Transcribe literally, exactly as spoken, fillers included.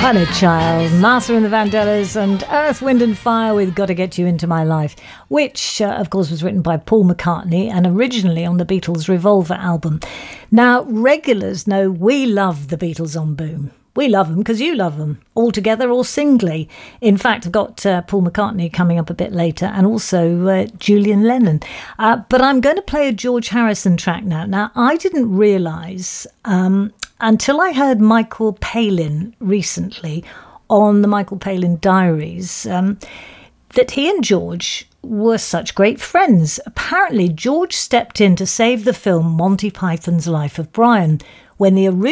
Planet Child, Martha and the Vandellas, and Earth, Wind and Fire with Gotta Get You Into My Life, which, uh, of course, was written by Paul McCartney and originally on the Beatles' Revolver album. Now, regulars know we love the Beatles on Boom. We love them because you love them, all together or singly. In fact, I've got uh, Paul McCartney coming up a bit later, and also uh, Julian Lennon. Uh, but I'm going to play a George Harrison track now. Now, I didn't realise um, until I heard Michael Palin recently on the Michael Palin Diaries um, that he and George were such great friends. Apparently, George stepped in to save the film Monty Python's Life of Brian when the original